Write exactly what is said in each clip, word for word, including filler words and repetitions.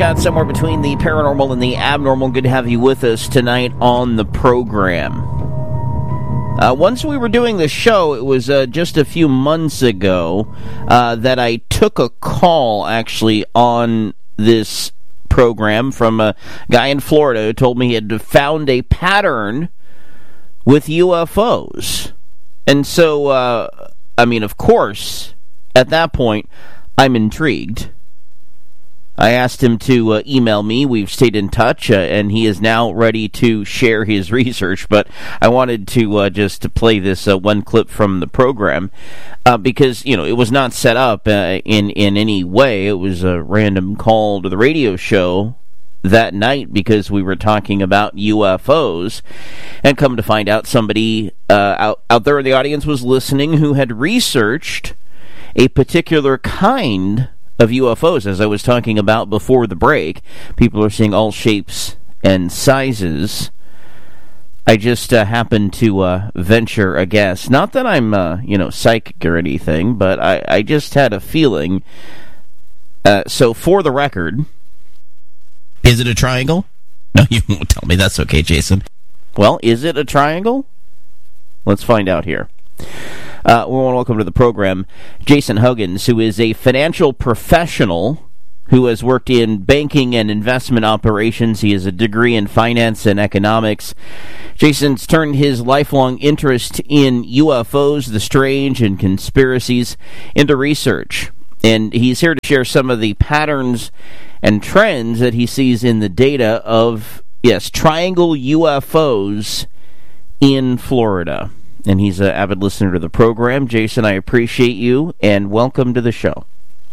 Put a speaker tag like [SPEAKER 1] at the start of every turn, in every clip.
[SPEAKER 1] Scott, somewhere between the paranormal and the abnormal. Good to have you with us tonight on the program. Uh, once we were doing the show, it was uh, just a few months ago uh, that I took a call, actually, on this program from a guy in Florida who told me he had found a pattern with U F Os. And so, uh, I mean, of course, at that point, I'm intrigued. I asked him to uh, email me. We've stayed in touch, uh, and he is now ready to share his research. But I wanted to uh, just to play this uh, one clip from the program uh, because, you know, it was not set up uh, in, in any way. It was a random call to the radio show that night because we were talking about U F Os, and come to find out somebody uh, out, out there in the audience was listening who had researched a particular kind of U F Os. As I was talking about before the break, people are seeing all shapes and sizes. I just uh, happened to uh, venture a guess. Not that I'm, uh, you know, psychic or anything, but I, I just had a feeling. Uh, so, for the record... Is it a triangle? No, you won't tell me. That's okay, Jason. Well, is it a triangle? Let's find out here. Uh, we want to welcome to the program Jason Huggins, who is a financial professional who has worked in banking and investment operations. He has a degree in finance and economics. Jason's turned his lifelong interest in U F Os, the strange, and conspiracies into research. And he's here to share some of the patterns and trends that he sees in the data of, yes, triangle U F Os in Florida. And he's an avid listener to the program. Jason, I appreciate you, and welcome to the show.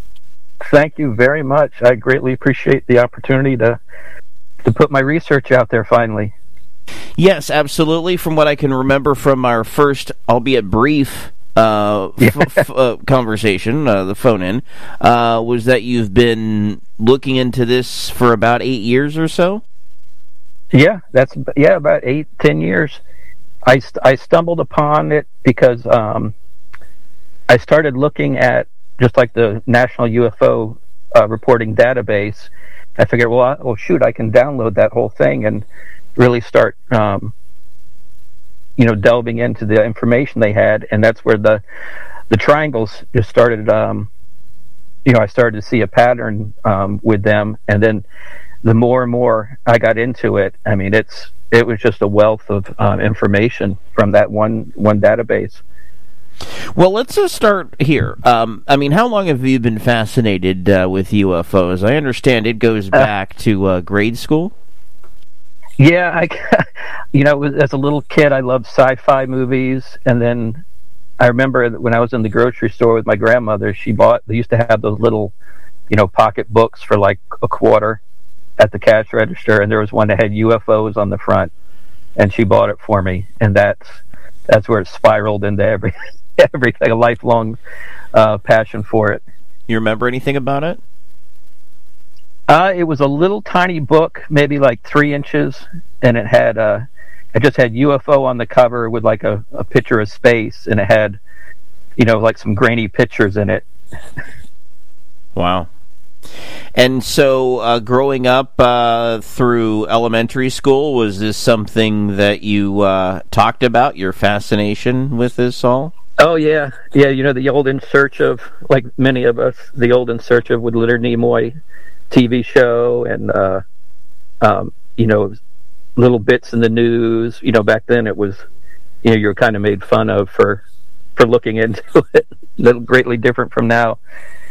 [SPEAKER 2] Thank you very much. I greatly appreciate the opportunity to to put my research out there finally.
[SPEAKER 1] Yes, absolutely. From what I can remember from our first, albeit brief, uh, f- f- uh, conversation, uh, the phone-in, uh, was that you've been looking into this for about eight years or so?
[SPEAKER 2] Yeah, that's yeah, about eight, ten years. I, st- I stumbled upon it because um, I started looking at just like the National U F O uh, reporting database. I figured, well, I, well, shoot, I can download that whole thing and really start, um, you know, delving into the information they had, and that's where the the triangles just started. Um, you know, I started to see a pattern um, with them, and then the more and more I got into it, I mean, it's it was just a wealth of um, information from that one one database.
[SPEAKER 1] Well, let's just start here. Um, I mean, how long have you been fascinated uh, with U F Os? I understand it goes back uh, to uh, grade school.
[SPEAKER 2] Yeah, I, you know, as a little kid, I loved sci-fi movies, and then I remember when I was in the grocery store with my grandmother, she bought. They used to have those little, you know, pocket books for like a quarter at the cash register, and there was one that had U F Os on the front, and she bought it for me, and that's that's where it spiraled into every everything, a lifelong uh, passion for it.
[SPEAKER 1] You remember anything about it?
[SPEAKER 2] Uh, it was a little tiny book, maybe like three inches, and it had uh, it just had U F O on the cover with like a, a picture of space, and it had, you know, like some grainy pictures in it.
[SPEAKER 1] Wow. And so, uh, growing up uh, through elementary school, was this something that you uh, talked about, your fascination with this all?
[SPEAKER 2] Oh, yeah. Yeah, you know, the old In Search of, like many of us, the old In Search of with Leonard Nimoy T V show, and, uh, um, you know, little bits in the news. You know, back then it was, you know, you were kind of made fun of for, for looking into it. A little greatly different from now.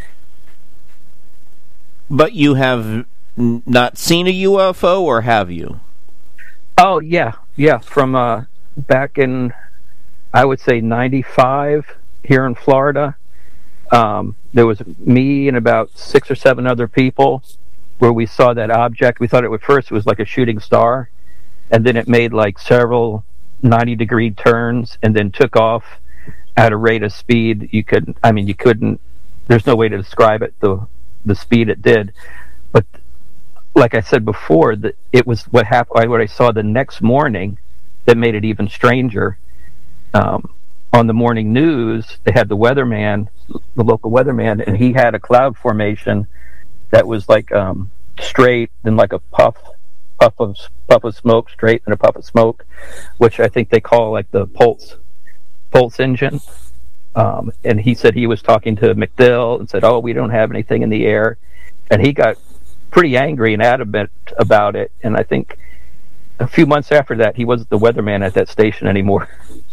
[SPEAKER 1] But you have n- not seen a U F O, or have you?
[SPEAKER 2] Oh, yeah. Yeah, from uh, back in, I would say, ninety-five here in Florida. Um, there was me and about six or seven other people where we saw that object. We thought it at first it was like a shooting star, and then it made like several ninety-degree turns and then took off at a rate of speed. You could, I mean, you couldn't, there's no way to describe it, the the speed it did. But like I said before, that it was what happened, what I saw the next morning that made it even stranger. Um, on the morning news, they had the weatherman, the local weatherman, and he had a cloud formation that was like um, straight, then like a puff, puff of puff of smoke, straight, and a puff of smoke, which I think they call like the pulse pulse engine. Um, and he said he was talking to MacDill and said, "Oh, we don't have anything in the air," and he got pretty angry and adamant about it. And I think a few months after that, he wasn't the weatherman at that station anymore.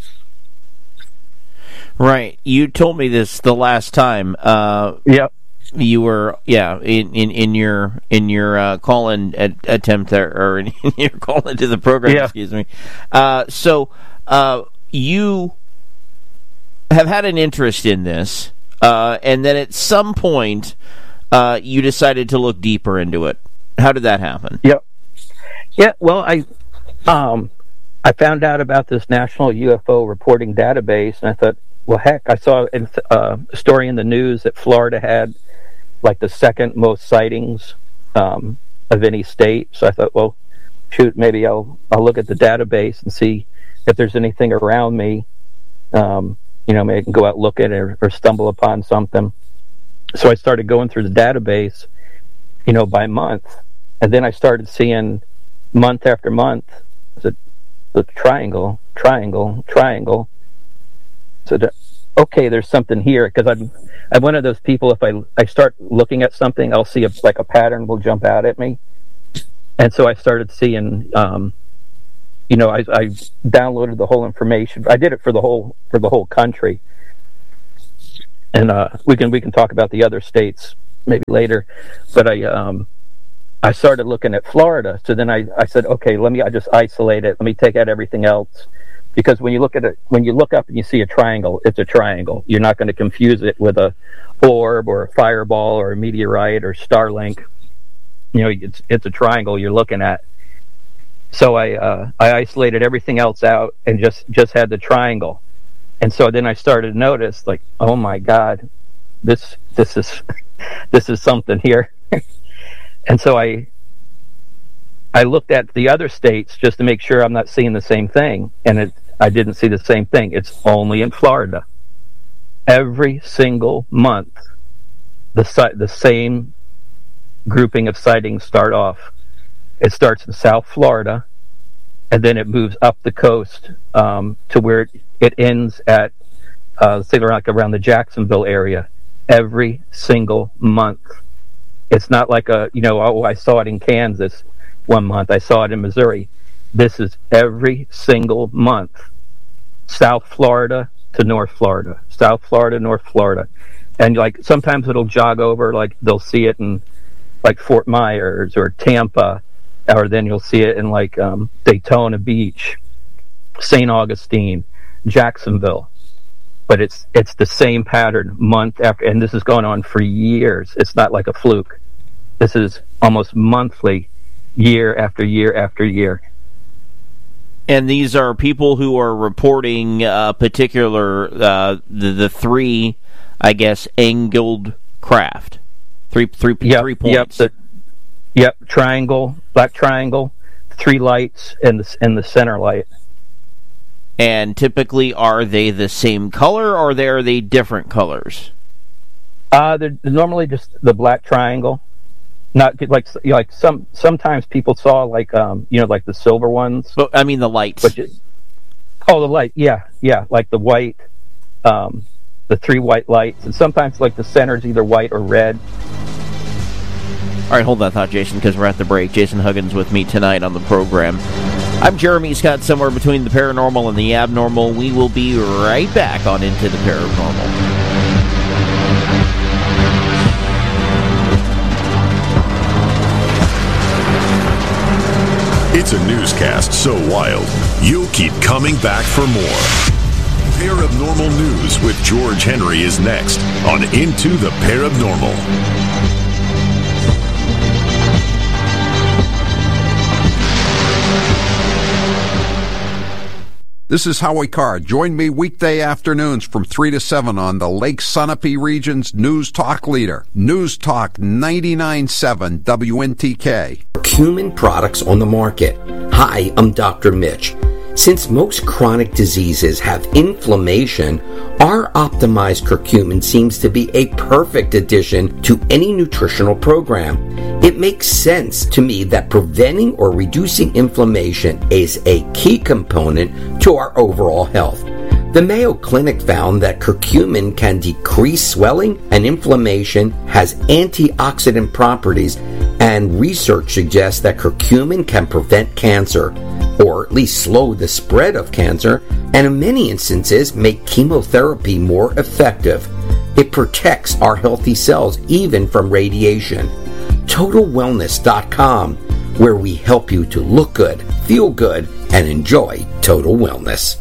[SPEAKER 1] Right. You told me this the last time. Uh,
[SPEAKER 2] yep.
[SPEAKER 1] You were, yeah, in, in, in your in your uh, call-in at, attempt there, or in your call into the program. Yeah. Excuse me. Uh, so uh, you have had an interest in this, uh, and then at some point uh, you decided to look deeper into it. How did that happen?
[SPEAKER 2] Yep. Yeah. Well, I um, I found out about this National U F O Reporting Database, and I thought, well, heck, I saw a story in the news that Florida had like the second most sightings um, of any state. So I thought, well, shoot, maybe I'll I'll look at the database and see if there's anything around me. Um, you know, maybe I can go out looking or, or stumble upon something. So I started going through the database, you know, by month, and then I started seeing month after month the the triangle, triangle, triangle. So, to, okay, there's something here, because I'm I'm one of those people. If I I start looking at something, I'll see a, like a pattern will jump out at me, and so I started seeing. Um, you know, I, I downloaded the whole information. I did it for the whole for the whole country, and uh, we can we can talk about the other states maybe later. But I um I started looking at Florida. So then I I said, okay, let me I just isolate it. Let me take out everything else. Because when you look at it, when you look up and you see a triangle, it's a triangle. You're not going to confuse it with a orb or a fireball or a meteorite or Starlink. You know, it's it's a triangle you're looking at. So I uh, I isolated everything else out and just, just had the triangle. And so then I started to notice, like, oh my God, this this is this is something here. And so I. I looked at the other states just to make sure I'm not seeing the same thing, and it, I didn't see the same thing. It's only in Florida. Every single month, the the same grouping of sightings start off. It starts in South Florida, and then it moves up the coast um, to where it, it ends at, uh, say, like around the Jacksonville area. Every single month. It's not like a, you know, oh, I saw it in Kansas one month. I saw it in Missouri. This is every single month. South Florida to North Florida. South Florida, North Florida. And like sometimes it'll jog over, like they'll see it in like Fort Myers or Tampa, or then you'll see it in like um, Daytona Beach, Saint Augustine, Jacksonville. But it's it's the same pattern month after, and this is going on for years. It's not like a fluke. This is almost monthly, year after year after year.
[SPEAKER 1] And these are people who are reporting uh, particular, uh, the, the three, I guess, angled craft. Three, three,
[SPEAKER 2] yep,
[SPEAKER 1] three points.
[SPEAKER 2] Yep, the, yep, triangle, black triangle, three lights, and the, and the center light.
[SPEAKER 1] And typically, are they the same color, or are they different colors?
[SPEAKER 2] Uh, they're normally just the black triangle. Not like like some sometimes people saw like um you know like the silver ones.
[SPEAKER 1] But I mean the lights.
[SPEAKER 2] But you, oh, the light, yeah, yeah, like the white, um, the three white lights, and sometimes like the center's either white or red.
[SPEAKER 1] All right, hold that thought, Jason, because we're at the break. Jason Huggins with me tonight on the program. I'm Jeremy Scott, somewhere between the paranormal and the abnormal. We will be right back on Into the Paranormal.
[SPEAKER 3] It's a newscast so wild, you'll keep coming back for more. Paranormal News with George Henry is next on Into the Paranormal.
[SPEAKER 4] This is Howie Carr. Join me weekday afternoons from three to seven on the Lake Sunapee region's News Talk leader, News Talk ninety-nine point seven W N T K.
[SPEAKER 5] Cumin products on the market. Hi, I'm Doctor Mitch. Since most chronic diseases have inflammation, our optimized curcumin seems to be a perfect addition to any nutritional program. It makes sense to me that preventing or reducing inflammation is a key component to our overall health. The Mayo Clinic found that curcumin can decrease swelling and inflammation, has antioxidant properties, and research suggests that curcumin can prevent cancer, or at least slow the spread of cancer, and in many instances make chemotherapy more effective. It protects our healthy cells even from radiation. Total Wellness dot com, where we help you to look good, feel good, and enjoy total wellness.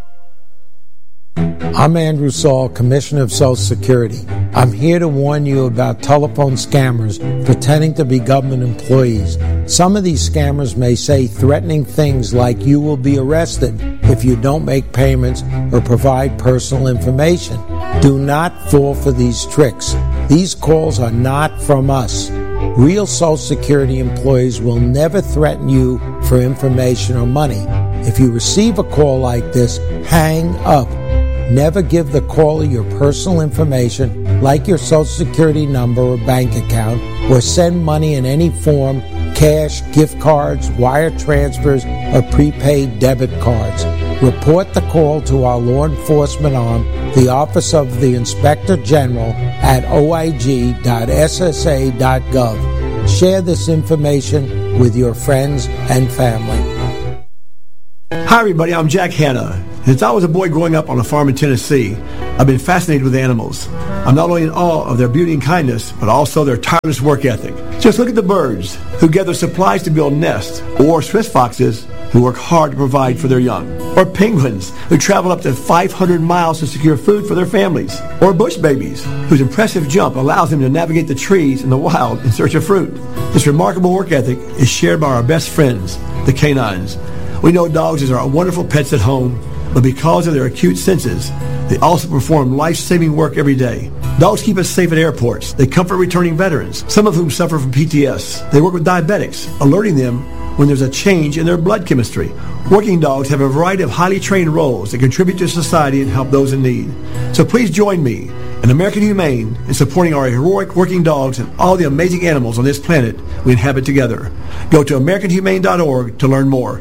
[SPEAKER 6] I'm Andrew Saul, Commissioner of Social Security. I'm here to warn you about telephone scammers pretending to be government employees. Some of these scammers may say threatening things like you will be arrested if you don't make payments or provide personal information. Do not fall for these tricks. These calls are not from us. Real Social Security employees will never threaten you for information or money. If you receive a call like this, hang up. Never give the caller your personal information, like your Social Security number or bank account, or send money in any form, cash, gift cards, wire transfers, or prepaid debit cards. Report the call to our law enforcement arm, the Office of the Inspector General, at O I G dot S S A dot gov. Share this information with your friends and family.
[SPEAKER 7] Hi everybody, I'm Jack Hanna. Since I was a boy growing up on a farm in Tennessee, I've been fascinated with animals. I'm not only in awe of their beauty and kindness, but also their tireless work ethic. Just look at the birds who gather supplies to build nests, or Swiss foxes who work hard to provide for their young, or penguins who travel up to five hundred miles to secure food for their families, or bush babies whose impressive jump allows them to navigate the trees in the wild in search of fruit. This remarkable work ethic is shared by our best friends, the canines. We know dogs are wonderful pets at home, but because of their acute senses, they also perform life-saving work every day. Dogs keep us safe at airports. They comfort returning veterans, some of whom suffer from P T S. They work with diabetics, alerting them when there's a change in their blood chemistry. Working dogs have a variety of highly trained roles that contribute to society and help those in need. So please join me and American Humane in supporting our heroic working dogs and all the amazing animals on this planet we inhabit together. Go to American Humane dot org to learn more.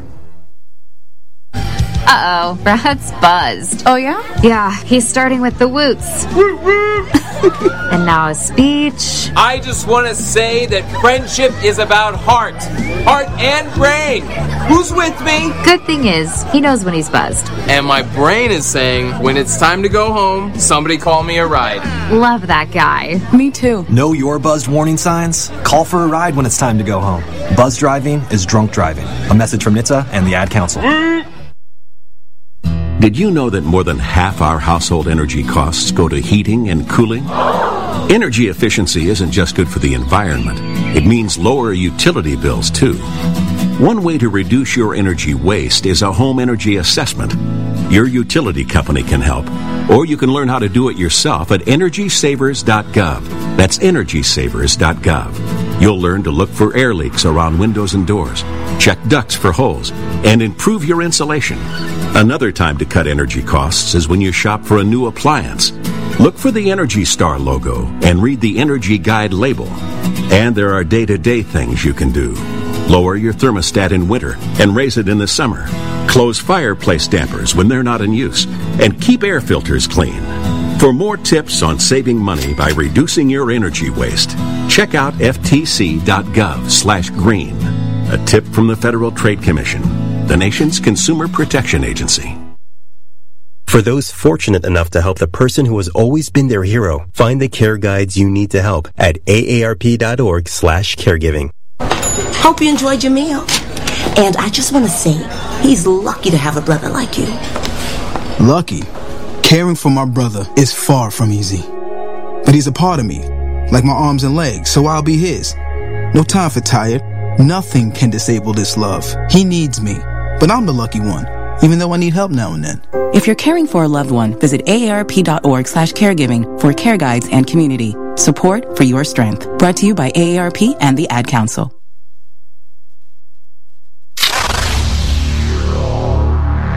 [SPEAKER 8] Uh-oh, Brad's buzzed.
[SPEAKER 9] Oh, yeah?
[SPEAKER 8] Yeah, he's starting with the woots. And now a speech.
[SPEAKER 10] I just want to say that friendship is about heart. Heart and brain. Who's with me?
[SPEAKER 8] Good thing is, he knows when he's buzzed.
[SPEAKER 10] And my brain is saying, when it's time to go home, somebody call me a ride.
[SPEAKER 8] Love that guy.
[SPEAKER 9] Me too.
[SPEAKER 11] Know your buzzed warning signs? Call for a ride when it's time to go home. Buzz driving is drunk driving. A message from N H T S A and the Ad Council.
[SPEAKER 12] Did you know that more than half our household energy costs go to heating and cooling? Energy efficiency isn't just good for the environment. It means lower utility bills, too. One way to reduce your energy waste is a home energy assessment. Your utility company can help, or you can learn how to do it yourself at energy savers dot gov. That's energy savers dot gov. You'll learn to look for air leaks around windows and doors, check ducts for holes, and improve your insulation. Another time to cut energy costs is when you shop for a new appliance. Look for the Energy Star logo and read the Energy Guide label. And there are day-to-day things you can do. Lower your thermostat in winter and raise it in the summer. Close fireplace dampers when they're not in use. And keep air filters clean. For more tips on saving money by reducing your energy waste, check out F T C dot gov slash green. A tip from the Federal Trade Commission, the nation's consumer protection agency.
[SPEAKER 13] For those fortunate enough to help the person who has always been their hero, find the care guides you need to help at A A R P dot org slash caregiving.
[SPEAKER 14] Hope you enjoyed your meal. And I just want to say, he's lucky to have a brother like you.
[SPEAKER 15] Lucky? Caring for my brother is far from easy. But he's a part of me, like my arms and legs, so I'll be his. No time for tired. Nothing can disable this love. He needs me, but I'm the lucky one, even though I need help now and then.
[SPEAKER 16] If you're caring for a loved one, visit A A R P dot org slash caregiving for care guides and community. Support for your strength. Brought to you by A A R P and the Ad Council.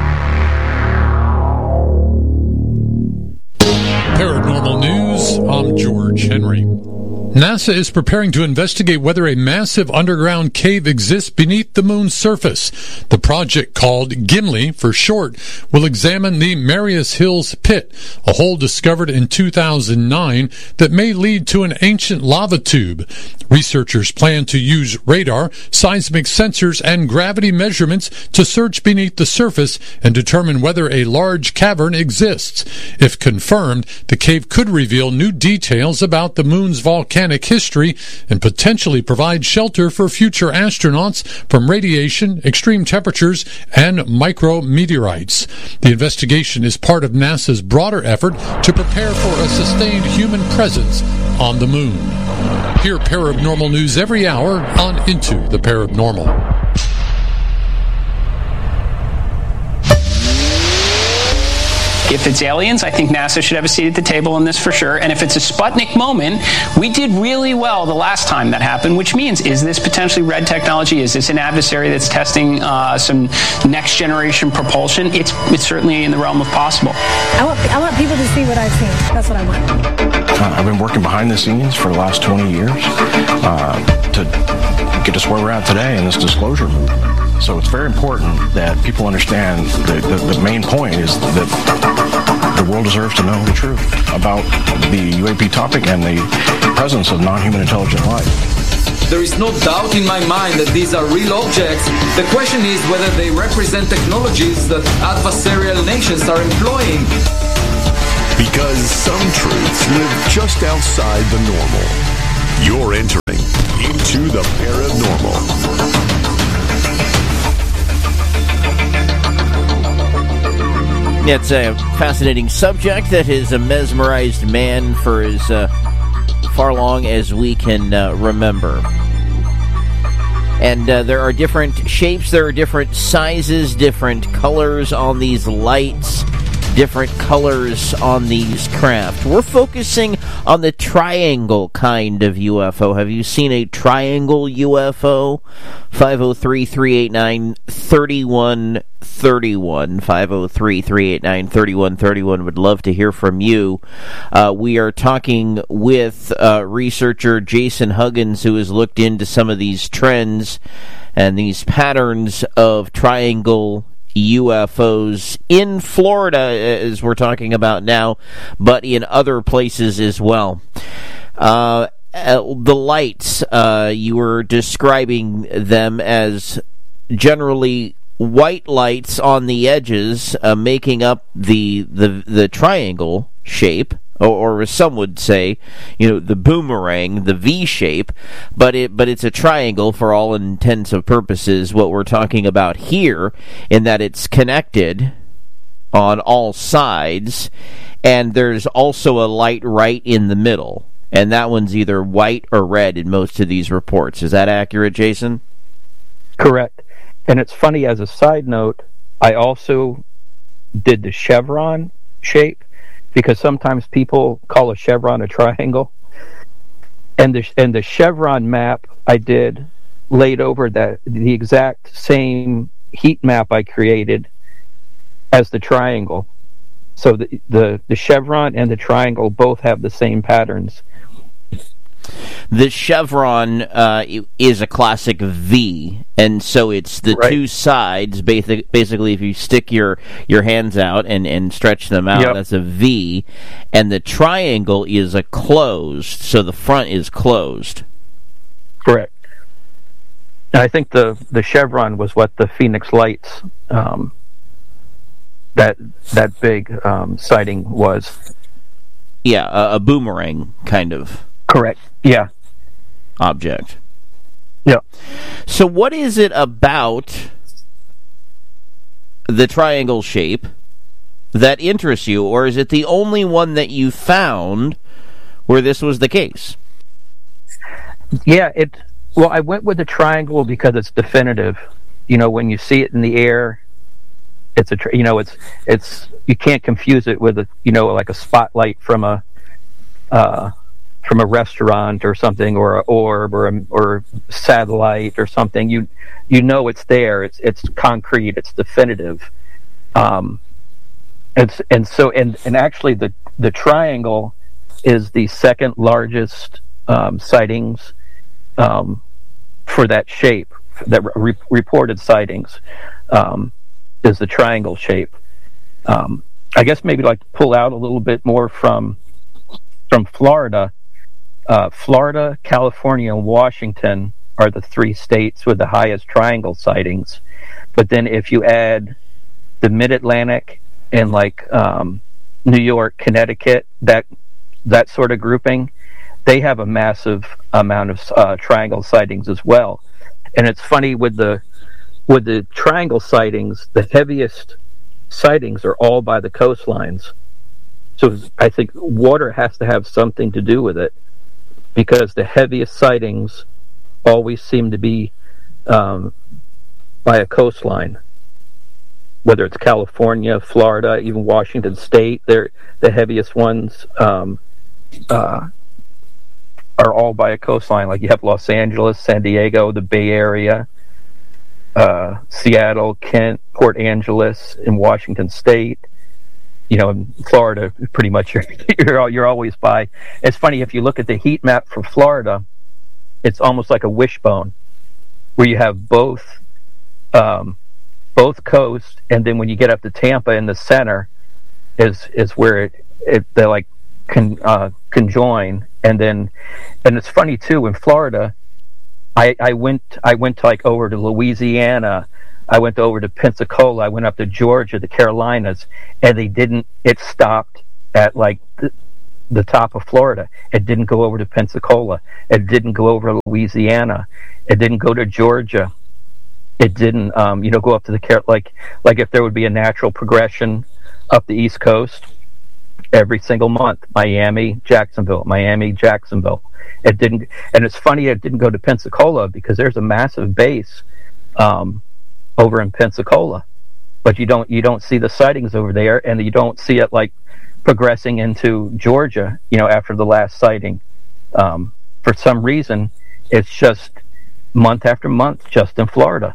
[SPEAKER 9] NASA is preparing to investigate whether a massive underground cave exists beneath the moon's surface. The project, called Gimli for short, will examine the Marius Hills Pit, a hole discovered in two thousand nine that may lead to an ancient lava tube. Researchers plan to use radar, seismic sensors, and gravity measurements to search beneath the surface and determine whether a large cavern exists. If confirmed, the cave could reveal new details about the moon's volcanic history and potentially provide shelter for future astronauts from radiation, extreme temperatures, and micrometeorites. The investigation is part of NASA's broader effort to prepare for a sustained human presence on the moon. Hear Paranormal News every hour on Into the Paranormal.
[SPEAKER 17] If it's aliens, I think NASA should have a seat at the table on this for sure. And if it's a Sputnik moment, we did really well the last time that happened, which means, is this potentially red technology? Is this an adversary that's testing uh, some next generation propulsion? It's it's certainly in the realm of possible.
[SPEAKER 18] I want, I want people to see what I've seen. That's what I want.
[SPEAKER 19] Uh, I've been working behind the scenes for the last twenty years uh, to get us where we're at today in this disclosure movement. So it's very important that people understand that the, the main point is that the world deserves to know the truth about the U A P topic and the presence of non-human intelligent life.
[SPEAKER 20] There is no doubt in my mind that these are real objects. The question is whether they represent technologies that adversarial nations are employing.
[SPEAKER 3] Because some truths live just outside the normal. You're entering Into the Paranormal.
[SPEAKER 1] It's a fascinating subject that has mesmerized man for as uh, far long as we can uh, remember. And uh, there are different shapes, there are different sizes, different colors on these lights, different colors on these craft. We're focusing on the triangle kind of U F O. Have you seen a triangle U F O? five oh three, three eight nine, three one three one. five oh three, three eight nine, three one three one. Would love to hear from you. Uh, we are talking with uh, researcher Jason Huggins, who has looked into some of these trends and these patterns of triangle U F Os in Florida, as we're talking about now, but in other places as well. Uh, the lights, uh, you were describing them as generally white lights on the edges, uh, making up the, the the triangle shape, or, or as some would say, you know, the boomerang, the V shape, but it but it's a triangle for all intents and purposes. What we're talking about here, in that it's connected on all sides, and there's also a light right in the middle, and that one's either white or red in most of these reports. Is that accurate, Jason?
[SPEAKER 2] Correct. And it's funny, as a side note, I also did the chevron shape, because sometimes people call a chevron a triangle. And the and the chevron map I did laid over that the exact same heat map I created as the triangle. So the the, the chevron and the triangle both have the same patterns.
[SPEAKER 1] The chevron uh, is a classic V, and so it's the right. two sides. Basic, basically, if you stick your, your hands out and, and stretch them out, yep. that's a V. And the triangle is a closed, so the front is closed.
[SPEAKER 2] Correct. And I think the, the chevron was what the Phoenix Lights, um, that that big um, sighting was.
[SPEAKER 1] Yeah, a, a boomerang, kind of.
[SPEAKER 2] Correct. Yeah.
[SPEAKER 1] Object.
[SPEAKER 2] Yeah.
[SPEAKER 1] So what is it about the triangle shape that interests you, or is it the only one that you found where this was the case?
[SPEAKER 2] Yeah, it well, I went with the triangle because it's definitive. You know, when you see it in the air, it's a you know, it's it's you can't confuse it with a you know, like a spotlight from a uh from a restaurant or something, or an orb, or a, or satellite or something. You you know it's there. It's it's concrete. It's definitive. Um, it's and so and and actually the the triangle is the second largest um, sightings um, for that shape, that re- reported sightings, um, is the triangle shape. Um, I guess maybe like to pull out a little bit more from from Florida. Uh, Florida, California, and Washington are the three states with the highest triangle sightings. But then if you add the Mid-Atlantic and like um, New York, Connecticut, that that sort of grouping, they have a massive amount of uh, triangle sightings as well. And it's funny with the with the triangle sightings, the heaviest sightings are all by the coastlines. So I think water has to have something to do with it, because the heaviest sightings always seem to be um, by a coastline. Whether it's California, Florida, even Washington State, they're the heaviest ones um, uh, are all by a coastline. Like you have Los Angeles, San Diego, the Bay Area, uh, Seattle, Kent, Port Angeles, in Washington State. You know, in Florida, pretty much you're you're, you're always by. It's funny, if you look at the heat map for Florida, it's almost like a wishbone, where you have both um, both coasts, and then when you get up to Tampa in the center, is is where it, it they like con, uh, conjoin, and then and it's funny too. In Florida, I, I went I went to like over to Louisiana. I went over to Pensacola. I went up to Georgia, the Carolinas, and they didn't. It stopped at like the, the top of Florida. It didn't go over to Pensacola. It didn't go over to Louisiana. It didn't go to Georgia. It didn't, um, you know, go up to the Car- like like if there would be a natural progression up the East Coast every single month. Miami, Jacksonville, Miami, Jacksonville. It didn't, and it's funny it didn't go to Pensacola because there's a massive base. Um, over in Pensacola, but you don't you don't see the sightings over there, and you don't see it like progressing into Georgia, you know, after the last sighting. Um, for some reason, it's just month after month just in Florida.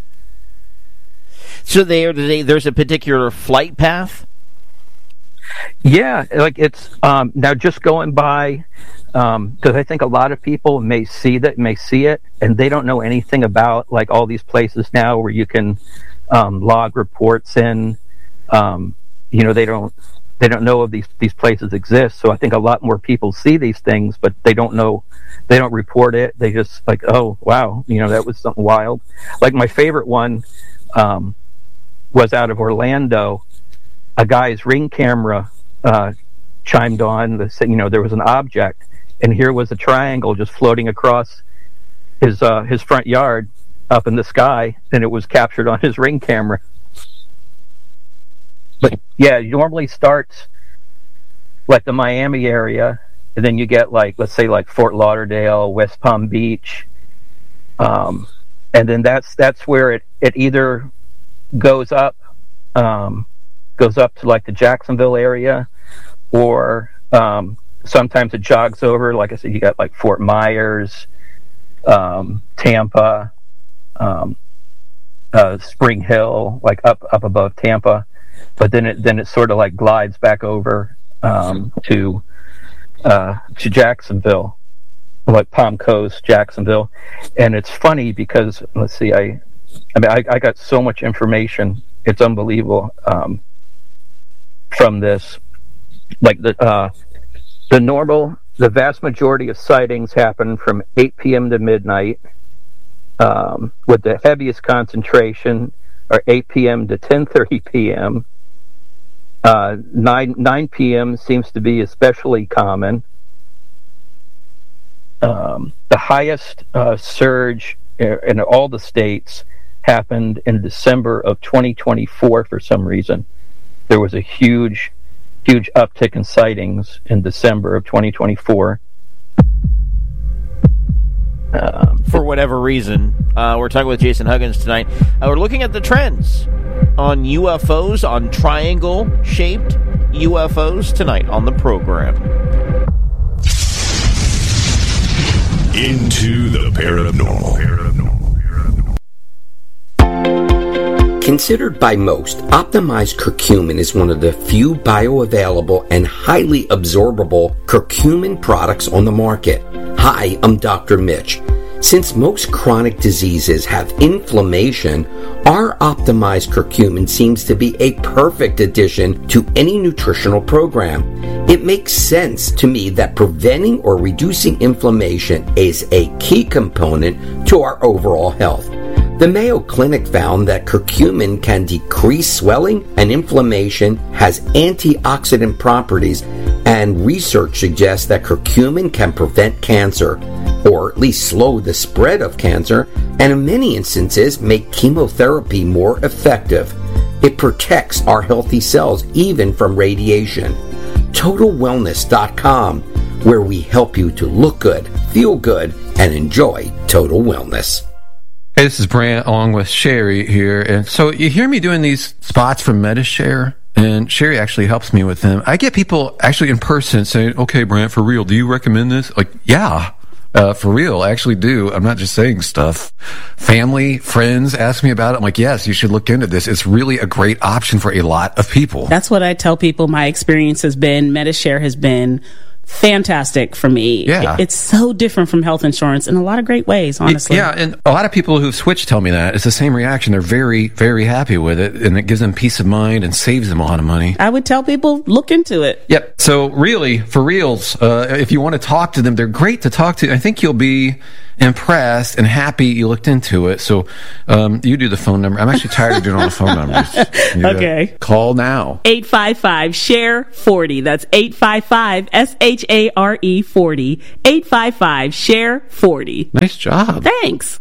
[SPEAKER 1] So there, there's a particular flight path?
[SPEAKER 2] Yeah, like it's um, now just going by, because um, I think a lot of people may see that, may see it, and they don't know anything about like all these places now where you can um, log reports in. Um, you know, they don't they don't know if these these places exist. So I think a lot more people see these things, but they don't know, they don't report it. They just like, oh wow, you know, that was something wild. Like my favorite one um, was out of Orlando. A guy's Ring camera uh, chimed on. The, you know, there was an object, and here was a triangle just floating across his uh, his front yard up in the sky, and it was captured on his Ring camera. But yeah, it normally starts like the Miami area, and then you get like, let's say like Fort Lauderdale, West Palm Beach, um, and then that's that's where it it either goes up. Um, goes up to like the Jacksonville area, or um, sometimes it jogs over. Like I said, you got like Fort Myers, um, Tampa, um, uh, Spring Hill, like up up above Tampa, but then it then it sort of like glides back over um, to uh, to Jacksonville, like Palm Coast, Jacksonville. And it's funny because let's see, I I mean I, I got so much information, it's unbelievable. Um, from this, like the uh, the normal, the vast majority of sightings happen from eight p.m. to midnight, um, with the heaviest concentration are eight p.m. to ten thirty p.m. Uh, nine nine p.m. seems to be especially common. Um, the highest uh, surge in all the states happened in December of twenty twenty-four for some reason. There was a huge, huge uptick in sightings in December of twenty twenty-four.
[SPEAKER 1] Um, For whatever reason, uh, we're talking with Jason Huggins tonight. Uh, we're looking at the trends on U F Os, on triangle-shaped U F Os tonight on the program.
[SPEAKER 3] Into the paranormal.
[SPEAKER 5] Considered by most, optimized curcumin is one of the few bioavailable and highly absorbable curcumin products on the market. Hi, I'm Doctor Mitch. Since most chronic diseases have inflammation, our optimized curcumin seems to be a perfect addition to any nutritional program. It makes sense to me that preventing or reducing inflammation is a key component to our overall health. The Mayo Clinic found that curcumin can decrease swelling and inflammation, has antioxidant properties, and research suggests that curcumin can prevent cancer, or at least slow the spread of cancer, and in many instances make chemotherapy more effective. It protects our healthy cells even from radiation. Total Wellness dot com, where we help you to look good, feel good, and enjoy total wellness.
[SPEAKER 21] Hey, this is Brant along with Sherry here. And so you hear me doing these spots from MediShare, and Sherry actually helps me with them. I get people actually in person saying, okay, Brant, for real, do you recommend this? Like, yeah, uh, for real, I actually do. I'm not just saying stuff. Family, friends ask me about it. I'm like, yes, you should look into this. It's really a great option for a lot of people.
[SPEAKER 22] That's what I tell people my experience has been. MediShare has been fantastic for me.
[SPEAKER 21] Yeah.
[SPEAKER 22] It's so different from health insurance in a lot of great ways, honestly.
[SPEAKER 21] Yeah, and a lot of people who've switched tell me that. It's the same reaction. They're very, very happy with it, and it gives them peace of mind and saves them a lot of money.
[SPEAKER 22] I would tell people, look into it.
[SPEAKER 21] Yep. So really, for reals, uh, if you want to talk to them, they're great to talk to. I think you'll be impressed and happy you looked into it. So um, you do the phone number. I'm actually tired of doing all the phone numbers. You, uh,
[SPEAKER 22] okay.
[SPEAKER 21] Call now.
[SPEAKER 22] eight five five, S H A R E, forty. That's eight five five, S H A R E, forty. eight five five, S H A R E, forty.
[SPEAKER 21] Nice job.
[SPEAKER 22] Thanks.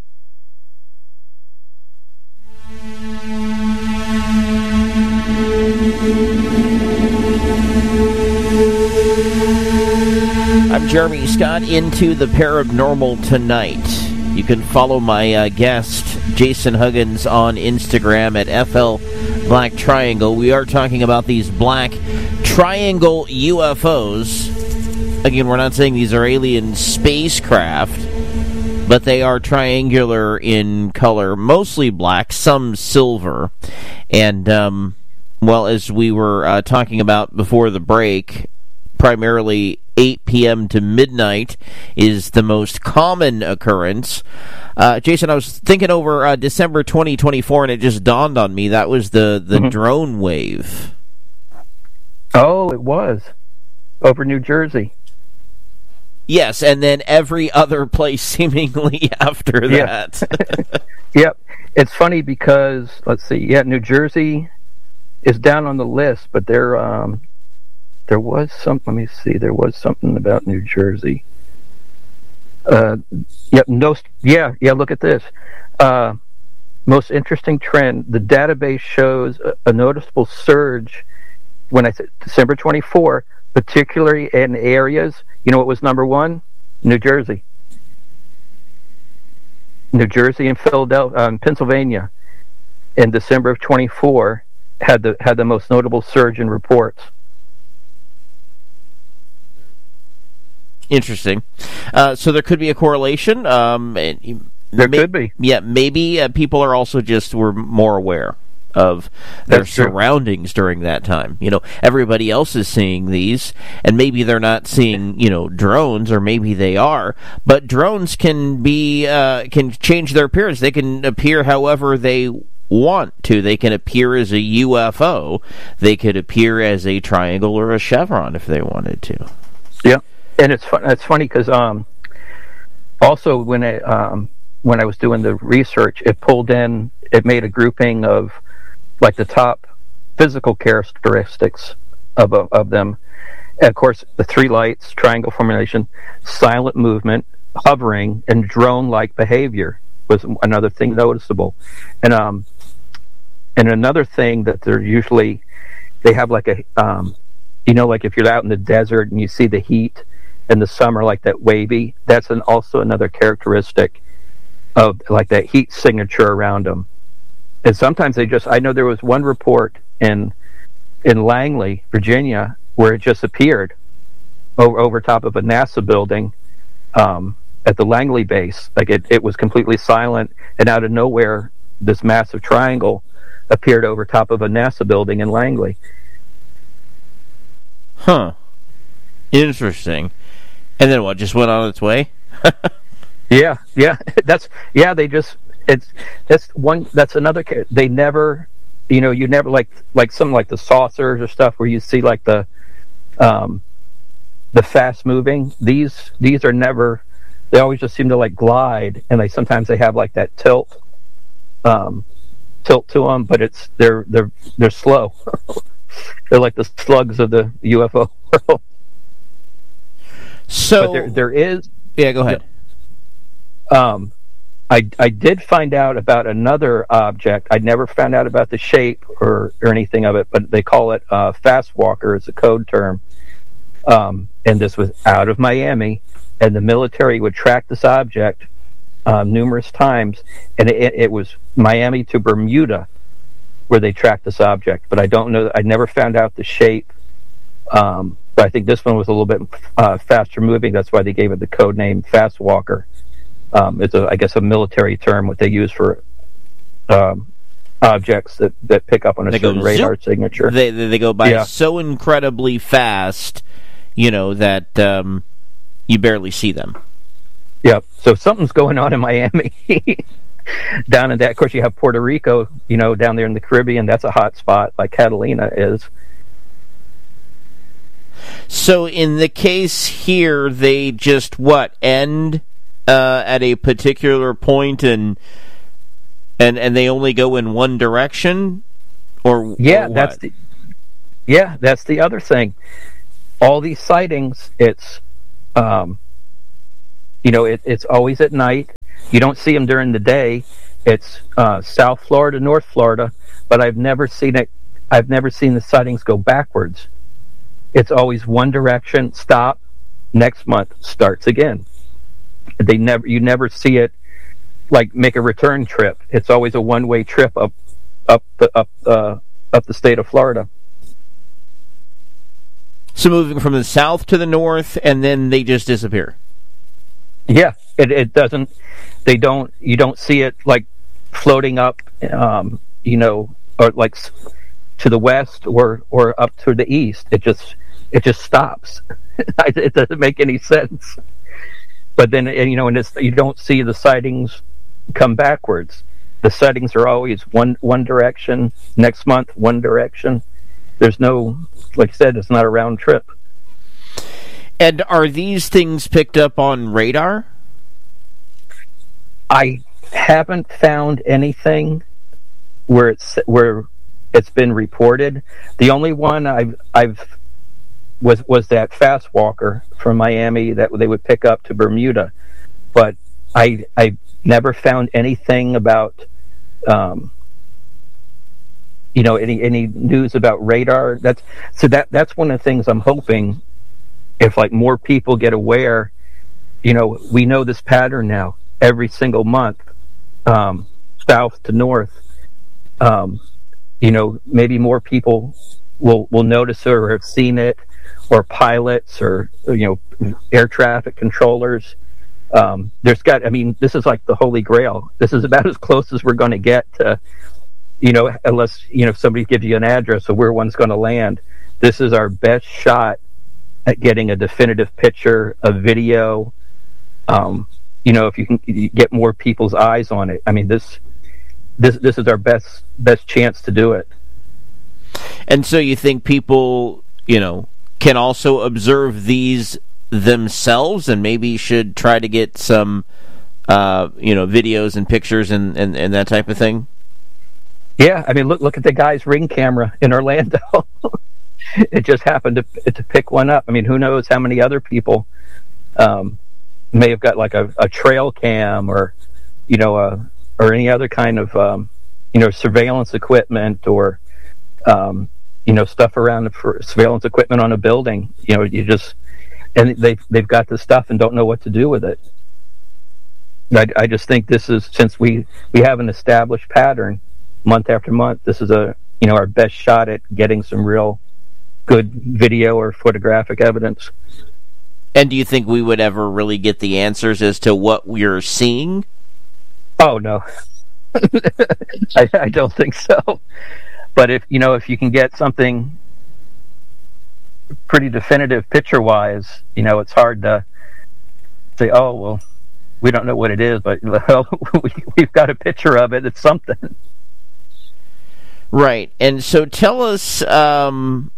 [SPEAKER 1] I'm Jeremy Scott, into the Paranormal tonight. You can follow my uh, guest, Jason Huggins, on Instagram at F L Black Triangle. We are talking about these black triangle U F Os. Again, we're not saying these are alien spacecraft, but they are triangular in color, mostly black, some silver. And, um, well, as we were uh, talking about before the break, primarily eight p.m. to midnight is the most common occurrence. Uh, Jason, I was thinking over uh, December twenty twenty-four, and it just dawned on me that was the, the mm-hmm. drone wave.
[SPEAKER 2] Oh, it was. Over New Jersey.
[SPEAKER 1] Yes, and then every other place seemingly after that.
[SPEAKER 2] Yep. It's funny because, let's see, yeah, New Jersey is down on the list, but they're... Um, There was some. Let me see. There was something about New Jersey. Uh, yeah, no. Yeah, yeah. Look at this. Uh, most interesting trend. The database shows a, a noticeable surge. When I said December twenty-fourth, particularly in areas. You know what was number one? New Jersey. New Jersey and Philadelphia, um, Pennsylvania, in December of twenty-four had the had the most notable surge in reports.
[SPEAKER 1] Interesting. Uh, so there could be a correlation. Um,
[SPEAKER 2] there may, could be.
[SPEAKER 1] Yeah, maybe uh, people are also just were more aware of their
[SPEAKER 2] That's
[SPEAKER 1] surroundings true. During that time. You know, everybody else is seeing these, and maybe they're not seeing, you know, drones, or maybe they are. But drones can be uh, can change their appearance. They can appear however they want to. They can appear as a U F O. They could appear as a triangle or a chevron if they wanted to.
[SPEAKER 2] Yeah. And it's fun, it's funny because um, also when I um, when I was doing the research, it pulled in, it made a grouping of like the top physical characteristics of of them. And of course, the three lights, triangle formation, silent movement, hovering, and drone-like behavior was another thing noticeable. And um, and another thing that they're usually they have like a um, you know, like if you're out in the desert and you see the heat in the summer, like that wavy, that's an, also another characteristic of like that heat signature around them. And sometimes they just, I know there was one report in in Langley, Virginia, where it just appeared over, over top of a NASA building um, at the Langley base. Like it, it was completely silent, and out of nowhere, this massive triangle appeared over top of a NASA building in Langley.
[SPEAKER 1] Huh. Interesting. And then what, just went on its way?
[SPEAKER 2] yeah, yeah. That's yeah. They just it's that's one. That's another. They never, you know, you never like like something like the saucers or stuff where you see like the, um, the fast moving. These these are never. They always just seem to like glide, and they sometimes they have like that tilt, um, tilt to them. But it's they're they're they're slow. They're like the slugs of the U F O world.
[SPEAKER 1] So
[SPEAKER 2] but there there is.
[SPEAKER 1] Yeah, go ahead.
[SPEAKER 2] Um, I I did find out about another object. I never found out about the shape or or anything of it, but they call it uh, fast walker. It's a code term. Um, and this was out of Miami. And the military would track this object um, numerous times, and it, it was Miami to Bermuda where they tracked this object. But I don't know. I never found out the shape. Um, but I think this one was a little bit uh, faster moving. That's why they gave it the code name Fast Walker. Um, it's a, I guess, a military term what they use for um, objects that, that pick up on a
[SPEAKER 1] they
[SPEAKER 2] certain
[SPEAKER 1] go
[SPEAKER 2] radar
[SPEAKER 1] zoop.
[SPEAKER 2] signature.
[SPEAKER 1] They they go by
[SPEAKER 2] yeah.
[SPEAKER 1] so incredibly fast, you know that. Um, You barely see them.
[SPEAKER 2] Yep. So something's going on in Miami. Down in that, of course, you have Puerto Rico, you know, down there in the Caribbean. That's a hot spot, like Catalina is.
[SPEAKER 1] So in the case here, they just, what, end uh, at a particular point and, and and they only go in one direction? Or
[SPEAKER 2] Yeah,
[SPEAKER 1] or
[SPEAKER 2] that's the, yeah, that's the other thing. All these sightings, it's... Um, you know, it, it's always at night. You don't see them during the day. It's uh, South Florida, North Florida, but I've never seen it. I've never seen the sightings go backwards. It's always one direction, stop, next month starts again. They never, you never see it like make a return trip. It's always a one-way trip up, up the up uh, up the state of Florida.
[SPEAKER 1] So moving from the south to the north, and then they just disappear.
[SPEAKER 2] Yeah, it it doesn't. They don't. You don't see it like floating up, um, you know, or like to the west or or up to the east. It just it just stops. It doesn't make any sense. But then, you know, and it's, you don't see the sightings come backwards. The sightings are always one one direction. Next month, one direction. There's no, like I said, it's not a round trip.
[SPEAKER 1] And are these things picked up on radar?
[SPEAKER 2] I haven't found anything where it's where it's been reported. The only one I've I've was was that fast walker from Miami that they would pick up to Bermuda, but I I never found anything about. Um, You know, any any news about radar? That's so that that's one of the things I'm hoping. If like more people get aware, you know, we know this pattern now. Every single month, um, south to north. Um, you know, maybe more people will will notice it or have seen it, or pilots or you know, air traffic controllers. Um, there's got. I mean, this is like the Holy Grail. This is about as close as we're going to get to. You know, unless, you know, somebody gives you an address of where one's going to land, this is our best shot at getting a definitive picture, a video. Um, you know, if you can get more people's eyes on it, I mean, this, this, this is our best, best chance to do it.
[SPEAKER 1] And so you think people, you know, can also observe these themselves and maybe should try to get some, uh, you know, videos and pictures and, and, and that type of thing?
[SPEAKER 2] Yeah, I mean, look look at the guy's Ring camera in Orlando. It just happened to to pick one up. I mean, who knows how many other people um, may have got like a, a trail cam or, you know, a, or any other kind of, um, you know, surveillance equipment or, um, you know, stuff around for surveillance equipment on a building. You know, you just, and they've, they've got the stuff and don't know what to do with it. I, I just think this is, since we, we have an established pattern, month after month, this is a you know our best shot at getting some real good video or photographic evidence.
[SPEAKER 1] And do you think we would ever really get the answers as to what we're seeing?
[SPEAKER 2] Oh no, I, I don't think so. But if you know if you can get something pretty definitive picture wise, you know it's hard to say, oh, well, we don't know what it is, but well, we've got a picture of it. It's something.
[SPEAKER 1] Right. And so tell us, um,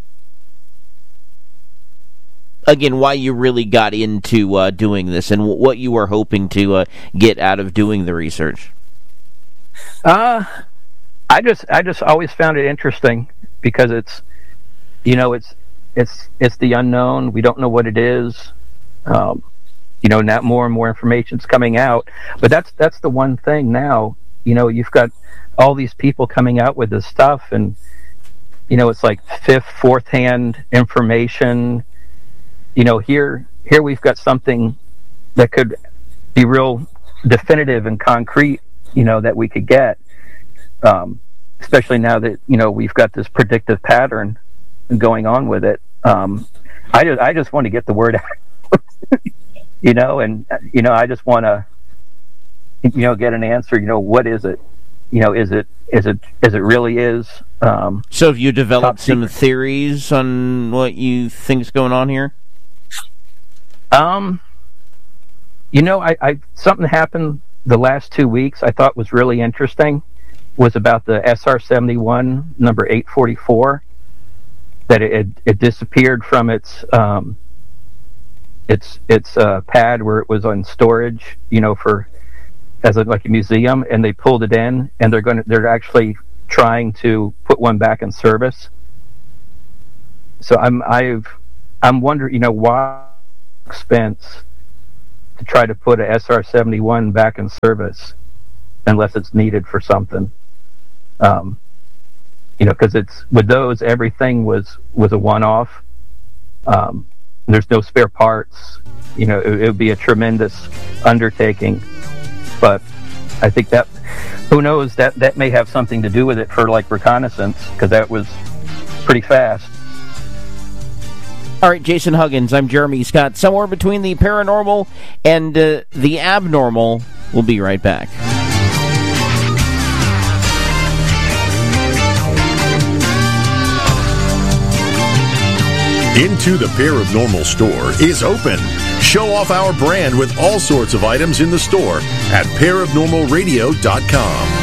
[SPEAKER 1] again, why you really got into uh, doing this and w- what you were hoping to uh, get out of doing the research.
[SPEAKER 2] Uh, I just I just always found it interesting because it's, you know, it's it's it's the unknown. We don't know what it is. Um, you know, now more and more information's coming out, but that's that's the one thing now. You know, you've got all these people coming out with this stuff, and you know, it's like fifth, fourth hand information. You know, here here we've got something that could be real definitive and concrete. You know, that we could get, um, especially now that you know we've got this predictive pattern going on with it. Um, I just I just want to get the word out. You know, and you know, I just want to, you know, get an answer. You know, what is it? You know, is it is it is it really is? Um,
[SPEAKER 1] so, have you developed some secret theories on what you think's going on here?
[SPEAKER 2] Um, you know, I, I something happened the last two weeks. I thought was really interesting. Was about the S R seventy-one number eight forty-four. That it it, it disappeared from its. Um, It's it's a pad where it was on storage, you know, for as a, like a museum, and they pulled it in, and they're going to they're actually trying to put one back in service. So I'm I've I'm wondering, you know, why expense to try to put a S R seventy-one back in service unless it's needed for something. Um, you know, because it's with those everything was was a one-off. Um, There's no spare parts. You know, it, it would be a tremendous undertaking. But I think that, who knows, that, that may have something to do with it for, like, reconnaissance, because that was pretty fast.
[SPEAKER 1] All right, Jason Huggins, I'm Jeremy Scott. Somewhere between the paranormal and uh, the abnormal. We'll be right back.
[SPEAKER 3] Into the Paranormal store is open. Show off our brand with all sorts of items in the store at paranormal radio dot com.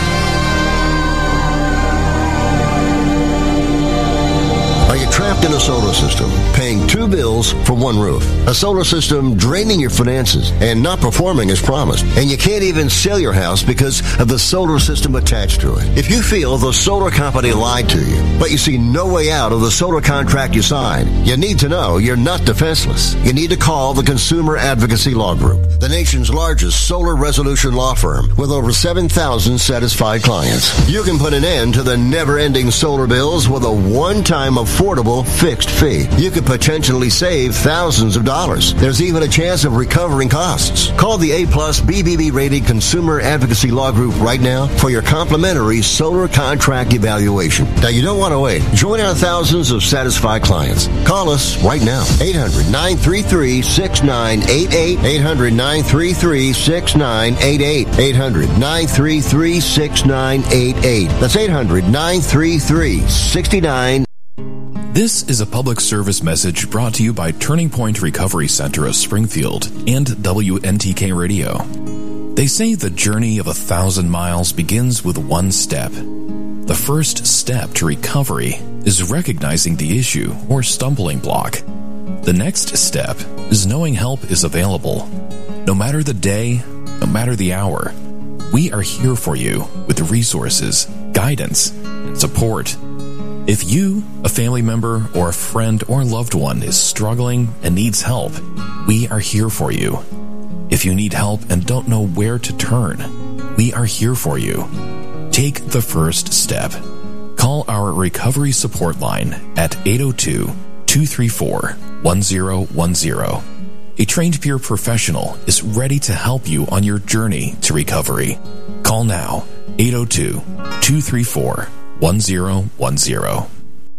[SPEAKER 4] Are you trapped in a solar system, paying two bills for one roof? A solar system draining your finances and not performing as promised. And you can't even sell your house because of the solar system attached to it. If you feel the solar company lied to you, but you see no way out of the solar contract you signed, you need to know you're not defenseless. You need to call the Consumer Advocacy Law Group, the nation's largest solar resolution law firm with over seven thousand satisfied clients. You can put an end to the never-ending solar bills with a one-time affordable fixed fee. You could potentially save thousands of dollars. There's even a chance of recovering costs. Call the A-plus B B B rated Consumer Advocacy Law Group right now for your complimentary solar contract evaluation. Now, you don't want to wait. Join our thousands of satisfied clients. Call us right now. eight hundred, nine three three, six nine eight eight. eight hundred, nine three three, six nine eight eight. eight hundred, nine three three, six nine eight eight. That's eight hundred, nine three three, six nine eight eight.
[SPEAKER 6] This is a public service message brought to you by Turning Point Recovery Center of Springfield and W N T K Radio. They say the journey of a thousand miles begins with one step. The first step to recovery is recognizing the issue or stumbling block. The next step is knowing help is available. No matter the day, no matter the hour, we are here for you with resources, guidance, and support. If you, a family member, or a friend or loved one is struggling and needs help, we are here for you. If you need help and don't know where to turn, we are here for you. Take the first step. Call our recovery support line at eight oh two, two three four, one oh one oh. A trained peer professional is ready to help you on your journey to recovery. Call now, eight oh two, two three four, one oh one oh.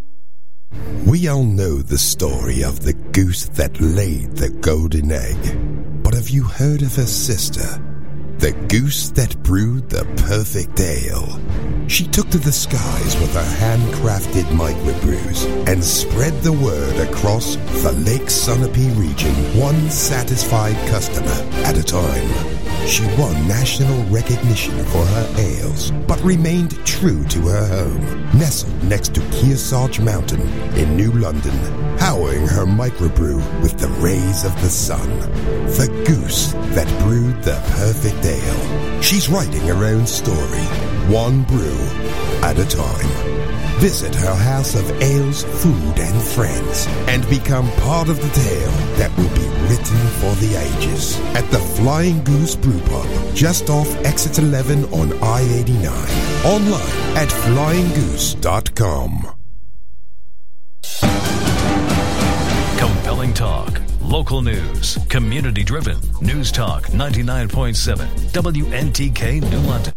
[SPEAKER 23] We all know the story of the goose that laid the golden egg. But have you heard of her sister? The goose that brewed the perfect ale. She took to the skies with her handcrafted microbrews and spread the word across the Lake Sunapee region, one satisfied customer at a time. She won national recognition for her ales, but remained true to her home, nestled next to Kearsarge Mountain in New London, powering her microbrew with the rays of the sun. The goose that brewed the perfect ale. She's writing her own story, one brew at a time. Visit her house of ales, food, and friends, and become part of the tale that will be written for the ages at the Flying Goose Brew Pub, just off Exit eleven on I eighty-nine. Online at flying goose dot com.
[SPEAKER 7] Compelling talk, local news, community-driven. News Talk ninety-nine point seven, W N T K New London.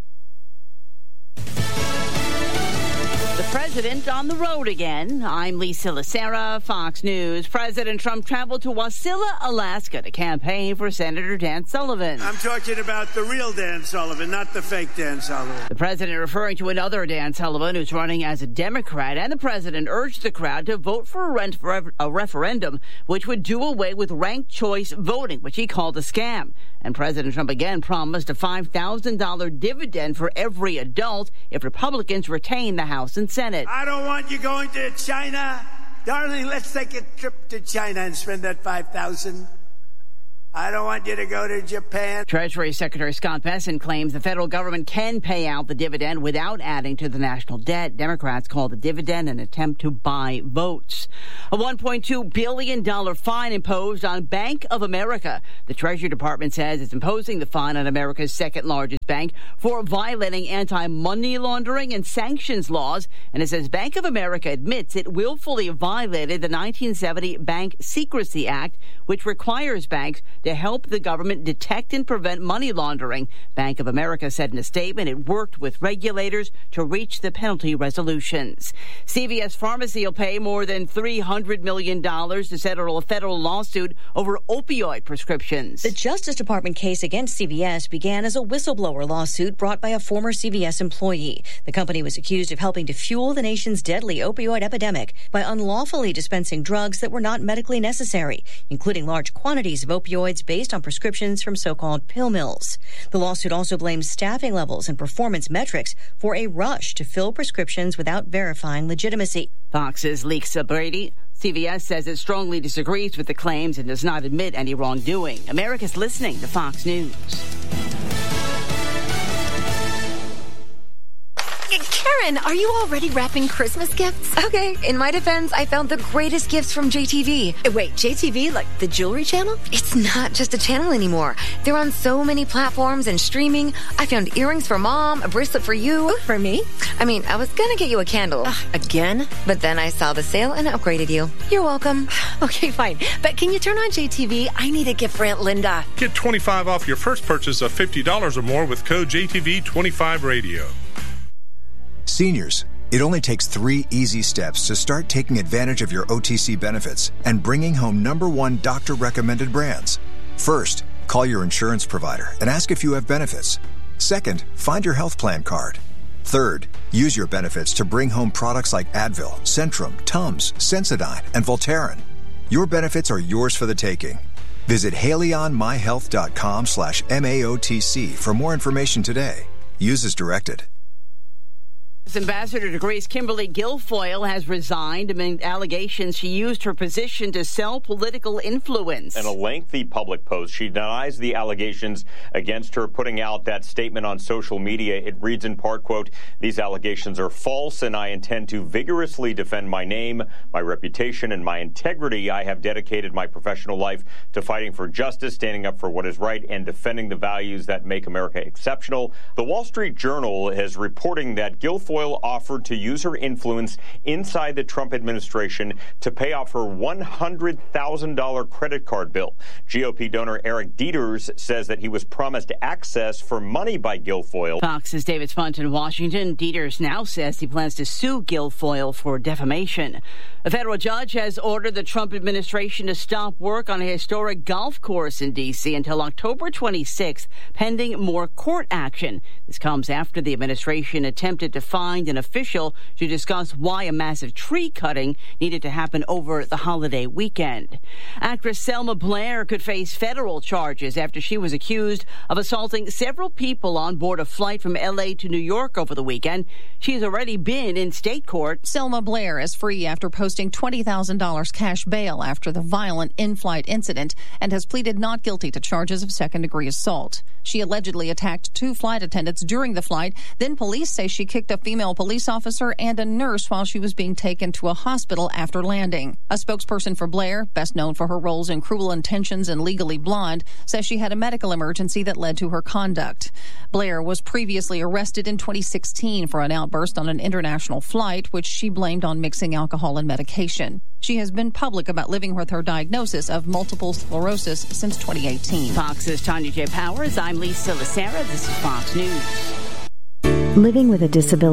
[SPEAKER 8] The president on the road again. I'm Lisa Lacera, Fox News. President Trump traveled to Wasilla, Alaska to campaign for Senator Dan Sullivan.
[SPEAKER 10] I'm talking about the real Dan Sullivan, not the fake Dan Sullivan.
[SPEAKER 8] The president referring to another Dan Sullivan who's running as a Democrat, and the president urged the crowd to vote for a, rent for a referendum which would do away with ranked choice voting, which he called a scam. And President Trump again promised a five thousand dollars dividend for every adult if Republicans retain the House and Senate.
[SPEAKER 10] I don't want you going to China. Darling, let's take a trip to China and spend that five thousand dollars. I don't want you to go to Japan.
[SPEAKER 8] Treasury Secretary Scott Bessent claims the federal government can pay out the dividend without adding to the national debt. Democrats call the dividend an attempt to buy votes. A one point two billion dollars fine imposed on Bank of America. The Treasury Department says it's imposing the fine on America's second largest bank for violating anti-money laundering and sanctions laws. And it says Bank of America admits it willfully violated the nineteen seventy Bank Secrecy Act, which requires banks to help the government detect and prevent money laundering. Bank of America said in a statement it worked with regulators to reach the penalty resolutions. C V S Pharmacy will pay more than three hundred million dollars to settle a federal lawsuit over opioid prescriptions.
[SPEAKER 24] The Justice Department case against C V S began as a whistleblower lawsuit brought by a former C V S employee. The company was accused of helping to fuel the nation's deadly opioid epidemic by unlawfully dispensing drugs that were not medically necessary, including large quantities of opioids based on prescriptions from so-called pill mills. The lawsuit also blames staffing levels and performance metrics for a rush to fill prescriptions without verifying legitimacy.
[SPEAKER 8] Fox's Lisa Brady. C V S says it strongly disagrees with the claims and does not admit any wrongdoing. America's listening to Fox News.
[SPEAKER 25] Karen, are you already wrapping Christmas gifts?
[SPEAKER 26] Okay, in my defense, I found the greatest gifts from J T V.
[SPEAKER 25] Wait, J T V, like the jewelry channel?
[SPEAKER 26] It's not just a channel anymore. They're on so many platforms and streaming. I found earrings for Mom, a bracelet for you.
[SPEAKER 25] Ooh, for me?
[SPEAKER 26] I mean, I was gonna get you a candle.
[SPEAKER 25] Uh, again?
[SPEAKER 26] But then I saw the sale and upgraded you. You're welcome.
[SPEAKER 25] Okay, fine. But can you turn on J T V? I need a gift for Aunt Linda.
[SPEAKER 27] Get twenty-five dollars off your first purchase of fifty dollars or more with code J T V twenty-five radio.
[SPEAKER 28] Seniors, it only takes three easy steps to start taking advantage of your O T C benefits and bringing home number one doctor-recommended brands. First, call your insurance provider and ask if you have benefits. Second, find your health plan card. Third, use your benefits to bring home products like Advil, Centrum, Tums, Sensodyne, and Voltaren. Your benefits are yours for the taking. Visit haleyonmyhealth.com slash MAOTC for more information today. Use as directed.
[SPEAKER 8] Ambassador to Greece Kimberly Guilfoyle has resigned amid allegations she used her position to sell political influence.
[SPEAKER 29] In a lengthy public post, she denies the allegations against her, putting out that statement on social media. It reads in part, quote, "These allegations are false, and I intend to vigorously defend my name, my reputation, and my integrity. I have dedicated my professional life to fighting for justice, standing up for what is right, and defending the values that make America exceptional." The Wall Street Journal is reporting that Guilfoyle Guilfoyle offered to use her influence inside the Trump administration to pay off her one hundred thousand dollars credit card bill. G O P donor Eric Dieters says that he was promised access for money by Guilfoyle.
[SPEAKER 8] Fox's David Spunt in Washington. Dieters now says he plans to sue Guilfoyle for defamation. A federal judge has ordered the Trump administration to stop work on a historic golf course in D C until October twenty-sixth, pending more court action. This comes after the administration attempted to find an official to discuss why a massive tree cutting needed to happen over the holiday weekend. Actress Selma Blair could face federal charges after she was accused of assaulting several people on board a flight from L A to New York over the weekend. She has already been in state court.
[SPEAKER 9] Selma Blair is free after posting twenty thousand dollars cash bail after the violent in-flight incident and has pleaded not guilty to charges of second-degree assault. She allegedly attacked two flight attendants during the flight. Then police say she kicked a female police officer and a nurse while she was being taken to a hospital after landing. A spokesperson for Blair, best known for her roles in Cruel Intentions and Legally Blonde, says she had a medical emergency that led to her conduct. Blair was previously arrested in twenty sixteen for an outburst on an international flight, which she blamed on mixing alcohol and medication. She has been public about living with her diagnosis of multiple sclerosis since twenty eighteen.
[SPEAKER 8] Fox's Tanya J. Powers. I'm Lisa Lacera. This is Fox News.
[SPEAKER 11] Living with a disability